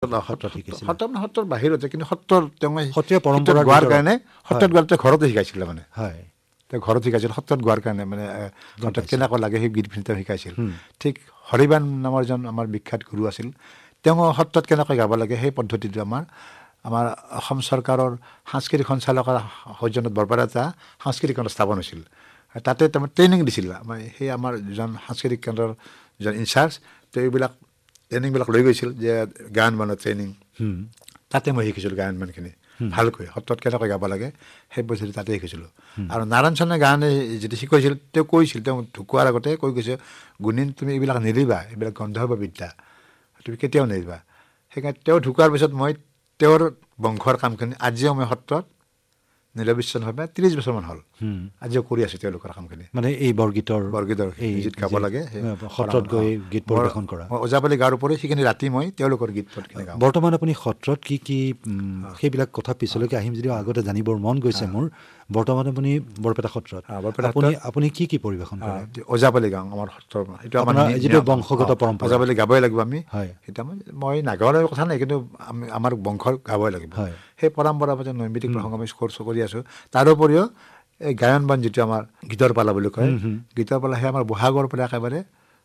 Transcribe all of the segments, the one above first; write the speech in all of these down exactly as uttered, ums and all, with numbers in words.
সত্ৰত শিকিছিল সত্ৰ মানে সত্ৰৰ বাহিৰতে কিন্তু সত্ৰৰ তেওঁ সত্ৰীয়া পৰম্পৰা গোৱাৰ কাৰণে সত্ৰত গোৱাতে ঘৰতে শিকাইছিলে মানে হয় তেওঁ ঘৰত শিকাইছিল সত্ৰত গোৱাৰ কাৰণে মানে সত্ৰত কেনেকুৱা লাগে সেই গীতখিনি তেওঁ শিকাইছিল ঠিক হৰিবান নামৰ এজন আমাৰ বিখ্যাত গুৰু আছিল তেওঁ সত্ৰত কেনেকৈ গাব লাগে সেই পদ্ধতিটো আমাৰ আমাৰ অসম চৰকাৰৰ সাংস্কৃতিক সঞ্চালকৰ সৌজন্যত বৰপেটাত এটা সাংস্কৃতিক কেন্দ্ৰ স্থাপন হৈছিল তাতে তাৰমানে ট্ৰেইনিং দিছিল আমাৰ সেই আমাৰ যিজন সাংস্কৃতিক কেন্দ্ৰৰ যিজন ইনচাৰ্জ তেওঁ এইবিলাক ট্ৰেইনিংবিলাক লৈ গৈছিল যে গায়ন বানৰ ট্ৰেইনিং তাতে মই শিকিছিলোঁ গায়ন বানখিনি ভালকৈ সত্ৰত কেনেকৈ গাব লাগে সেই বস্তুটো তাতে শিকিছিলোঁ আৰু নাৰায়ণ চৰণে গায়নে যেতিয়া শিকাইছিল তেওঁ কৈছিল তেওঁ ঢুকোৱাৰ আগতে কৈ গৈছে গুণীন তুমি এইবিলাক নেৰিবা এইবিলাক গন্ধৰ্ব বিদ্যা তুমি কেতিয়াও নেৰিবা সেইকাৰণে তেওঁ ঢুকোৱাৰ পিছত মই তেওঁৰ বংশৰ কামখিনি আজিও মই সত্ৰত নিৰবিচ্ছিন্নভাৱে ত্ৰিছ বছৰমান হ'ল আজিও কৰি আছোঁ তেওঁলোকৰ কামখিনি মানে এই বৰগীতৰ বৰগীতৰ গীত গাব লাগে সত্ৰত গৈ গীত পৰিৱেশন কৰা মই ওজাপালি গাঁৱৰ ওপৰত সেইখিনি ৰাতি মই তেওঁলোকৰ গীত পদখিনি গাওঁ বৰ্তমান আপুনি সত্ৰত কি কি সেইবিলাক কথা পিছলৈকে আহিম যদিও আগতে জানিবৰ মন গৈছে মোৰ বৰ্তমান আপুনি বৰপেটা সত্ৰত আপুনি আপুনি কি কি পৰিৱেশন কৰে ওজাপালি গাওঁ আমাৰ সত্ৰৰ এইটো আমাৰ যিটো বংশগত পৰম্পৰা ওজাপালি গাবই লাগিব আমি হয় সেইটো মই নাগাওঁৰ কথা নাই কিন্তু আমি আমাৰ বংশৰ গাবই লাগিব সেই পৰম্পৰা মাজত নৈমিত্তিক প্ৰসংগ আমি স্ক'ৰ কৰি আছোঁ তাৰোপৰিও এই গায়ন বান যিটো আমাৰ গীতৰ পালা বুলি কয় গীতৰ পালা সেই আমাৰ বহাগৰ পৰা একেবাৰে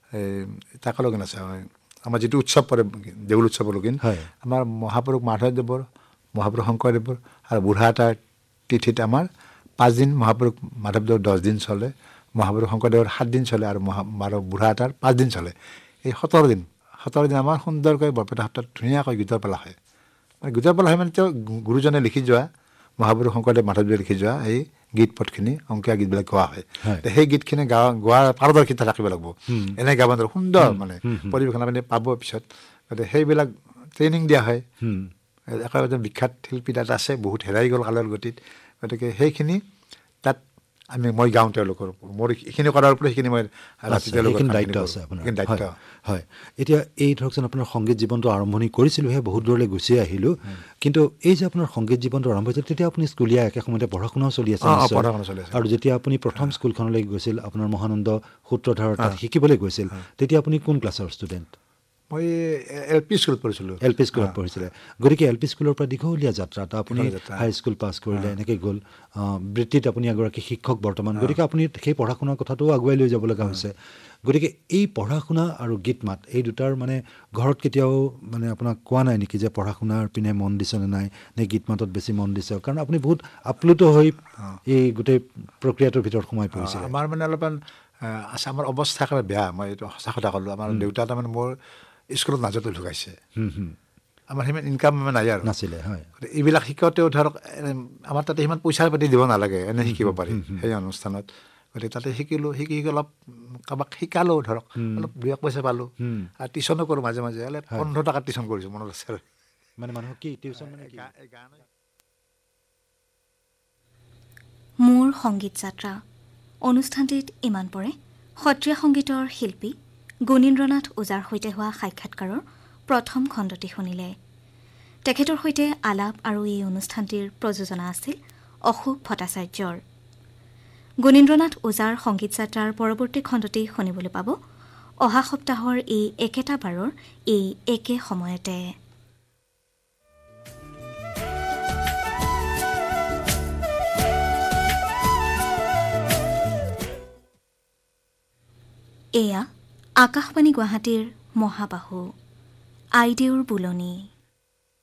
তাক লগিন আছে আমাৰ যিটো উৎসৱ পৰে দেউল উৎসৱৰ লগিন আমাৰ মহাপুৰুষ মাধৱদেৱৰ মহাপুৰুষ শংকৰদেৱৰ আৰু বুঢ়া এটাৰ তিথিত আমাৰ পাঁচদিন মহাপুৰুষ মাধৱদেৱৰ দহ দিন চলে মহাপুৰুষ শংকৰদেৱৰ সাত দিন চলে আৰু মহা বুঢ়া এটাৰ পাঁচদিন চলে এই সোতৰ দিন সোতৰ দিন আমাৰ সুন্দৰকৈ বৰপেটা সত্ৰত ধুনীয়াকৈ গীতৰ পালা হয় গীতৰ পালা হয় মানে তেওঁ গুৰুজনে লিখি যোৱা মহাপুৰুষ শংকৰদেৱ মাধৱদেৱে লিখি যোৱা এই গীত পদখিনি অংকীয়া গীতবিলাক গোৱা হয় সেই গীতখিনি গাৱা গোৱাৰ পাৰদৰ্শিতা থাকিব লাগিব এনে গাব নোৱাৰে সুন্দৰ মানে পৰিৱেশন আপুনি পাব পিছত গতিকে সেইবিলাক ট্ৰেইনিং দিয়া হয় একেবাৰে বিখ্যাত শিল্পী তাত আছে বহুত হেৰাই গ'ল কালৰ গতিত গতিকে সেইখিনি তাত আমি মই গাওঁ তেওঁলোকৰ মোৰ এইখিনি কৰাৰ ওপৰত সেইখিনি মই ৰাতি তেওঁলোকৰ দায়িত্ব আছে আপোনাৰ দায়িত্ব হয় এতিয়া এই ধৰকচোন আপোনাৰ সংগীত জীৱনটো আৰম্ভণি কৰিছিলোঁহে বহুত দূৰলৈ গুচি আহিলোঁ কিন্তু এই যে আপোনাৰ সংগীত জীৱনটো আৰম্ভ হৈছিল তেতিয়া আপুনি স্কুলীয়া একে সময়তে পঢ়া শুনাও চলি আছে আৰু যেতিয়া আপুনি প্ৰথম স্কুলখনলৈ গৈছিল আপোনাৰ মহানন্দ সূত্ৰধাৰৰ তাত শিকিবলৈ গৈছিল তেতিয়া আপুনি কোন ক্লাছৰ ষ্টুডেণ্ট মই এল পি স্কুলত পঢ়িছিলোঁ এল পি স্কুলত পঢ়িছিলে গতিকে এল পি স্কুলৰ পৰা দীঘলীয়া যাত্ৰাত আপুনি হাই স্কুল পাছ কৰিলে এনেকৈ গ'ল বৃত্তিত আপুনি এগৰাকী শিক্ষক বৰ্তমান গতিকে আপুনি সেই পঢ়া শুনাৰ কথাটোও আগুৱাই লৈ যাব লগা হৈছে গতিকে এই পঢ়া শুনা আৰু গীত মাত এই দুটাৰ মানে ঘৰত কেতিয়াও মানে আপোনাক কোৱা নাই নেকি যে পঢ়া শুনাৰ পিনে মন দিছেনে নাই নে গীত মাতত বেছি মন দিছে কাৰণ আপুনি বহুত আপ্লুত হৈ এই গোটেই প্ৰক্ৰিয়াটোৰ ভিতৰত সোমাই পৰিছে আমাৰ মানে অলপমান আছে আমাৰ অৱস্থা একেবাৰে বেয়া মই এইটো সঁচা কথা ক'লোঁ আমাৰ দেউতা তাৰমানে মোৰ স্কুলত নাজতে ঢুকাইছে আমাৰ সিমান ইনকাম নাই আৰু নাছিলে হয় এইবিলাক শিকাওঁতেও ধৰক আমাৰ তাতে সিমান পইচা পাতি দিব নালাগে এনে শিকিব পাৰি সেই অনুষ্ঠানত গতিকে তাতে শিকিলোঁ শিকি শিকি অলপ কাৰোবাক শিকালোঁ ধৰক অলপ দুই এক পইচা পালোঁ আৰু টিউশ্যনো কৰোঁ মাজে মাজে হ'লে পোন্ধৰ টকাত টিউশ্যন কৰিছোঁ মনত আছে আৰু মানে মানুহক কি টিউশ্যন মানে মোৰ সংগীত যাত্ৰা অনুষ্ঠানটিত ইমান পৰে সত্ৰীয়া সংগীতৰ শিল্পী গুণীন্দ্ৰনাথ ওজাৰ সৈতে হোৱা সাক্ষাৎকাৰৰ প্ৰথম খণ্ডটি শুনিলে তেখেতৰ সৈতে আলাপ আৰু এই অনুষ্ঠানটিৰ প্ৰযোজনা আছিল অশোক ভট্টাচাৰ্যৰ গুণীন্দ্ৰনাথ ওজাৰ সংগীত যাত্ৰাৰ পৰৱৰ্তী খণ্ডটি শুনিবলৈ পাব অহা সপ্তাহৰ এই একেটা বাৰৰ এই একে সময়তে এয়া আকাশবাণী গুৱাহাটীৰ মহাবাহু আইদেউৰ বুলনি।